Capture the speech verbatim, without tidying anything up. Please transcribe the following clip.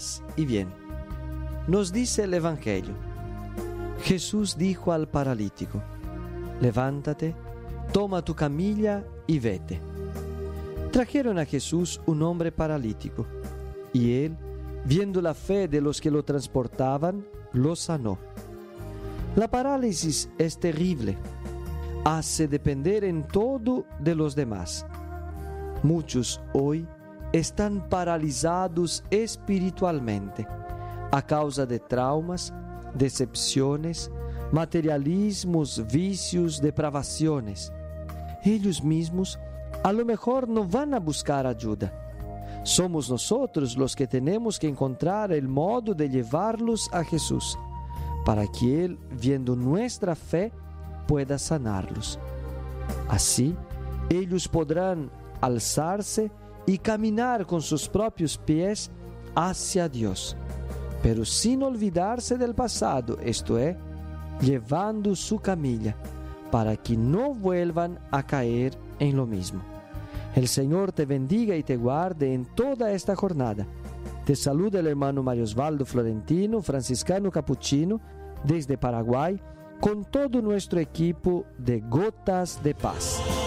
paz y bien. Nos dice el Evangelio: Jesús dijo al paralítico: levántate, toma tu camilla y vete. Trajeron a Jesús un hombre paralítico, y él, viendo la fe de los que lo transportaban, lo sanó. La parálisis es terrible, hace depender en todo de los demás. Muchos hoy están paralizados espiritualmente a causa de traumas, decepciones, materialismos, vicios, depravaciones. Ellos mismos a lo mejor no van a buscar ayuda. Somos nosotros los que tenemos que encontrar el modo de llevarlos a Jesús, para que Él, viendo nuestra fe, pueda sanarlos. Así, ellos podrán alzarse y caminar con sus propios pies hacia Dios, pero sin olvidarse del pasado, esto es, llevando su camilla, para que no vuelvan a caer en lo mismo. El Señor te bendiga y te guarde en toda esta jornada. Te saluda el hermano Mario Osvaldo Florentino, franciscano capuchino, desde Paraguay, con todo nuestro equipo de Gotas de Paz.